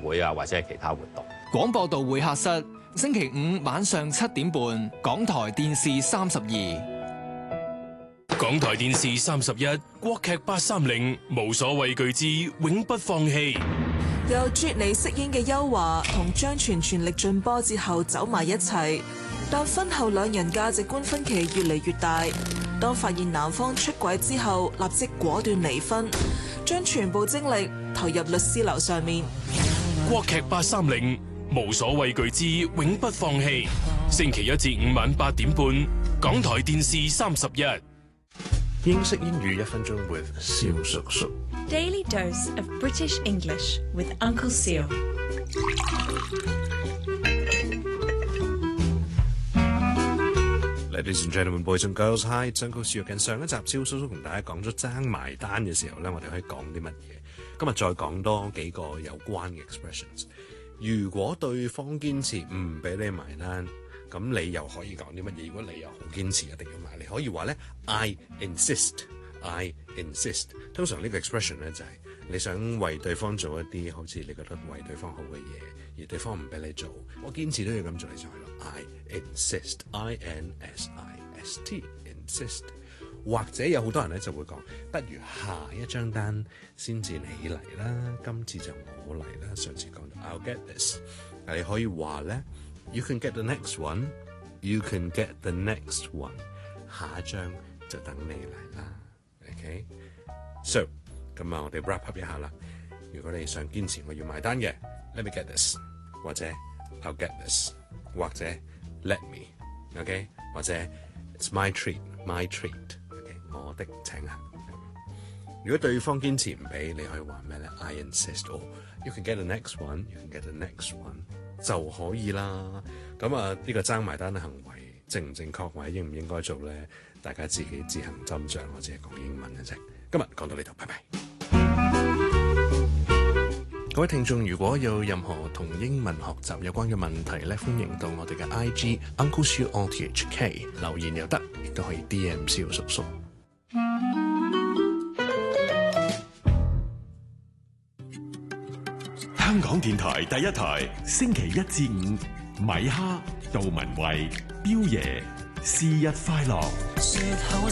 會啊，或者係其他活動。 廣播道會客室，星期五晚上7點半，港台電視32。 港台電視31，國劇830，無所畏懼之永不放棄。 由啜妮飾演嘅邱華同張全全力盡波折後走埋一齊，但婚後兩人價值觀分歧越嚟越大。當發現男方出軌之後，立即果斷離婚，將全部精力投入律師樓上面。 國劇830，無所畏懼之永不放棄。星期1至5晚8點半，港台電視31。 英式英語1分鐘 with 蕭叔叔。 Daily dose of British English with Uncle Seal. Ladies and gentlemen, boys and girls, hi, it's Uncle Seal。近上一集蕭叔叔同大家講咗爭埋單嘅時候咧，我哋可以講啲乜嘢？今日再講多幾個有關嘅 expressions。如果對方堅持唔俾你埋單，咁你又可以講啲乜嘢？如果你又好堅持一定要埋，你可以話咧 I insist。I insist。通常呢個 expression 咧就係你想為對方做一啲好似你覺得為對方好嘅嘢，而對方唔俾你做，我堅持都要咁做，你就係咯 I insist。I-N-S-I-S-T insist。或者有好多人咧就會講，不如下一張單先至你嚟啦，今次就我嚟啦。上次講到 I'll get this， 你可以話咧 You can get the next one， You can get the next one， 下一張就等你嚟啦。OK，so 咁啊，我哋 wrap up 一下啦。如果你想堅持我要埋單嘅 ，Let me get this， 或者 I'll get this， 或者 Let me，OK， 或者 It's my treat，my treat，OK， 我的請客。如果對方堅持唔俾，你可以話咩咧 ？I insist， or you can get the next one，you can get the next one 就可以啦。咁啊，呢個爭埋單嘅行為正唔正確，或者應唔應該做咧？大家自己自行斟酌，我只係講英文嘅啫。今日講到呢度，拜拜。各位聽眾，如果有任何同英文學習有關嘅問題咧，歡迎到我哋嘅 IG Uncle Seal RTHK 留言又得，亦都可以 DM 蕭叔叔。 香港電台第一台，星期1至5，米哈、杜文慧、彪爺，是日快樂。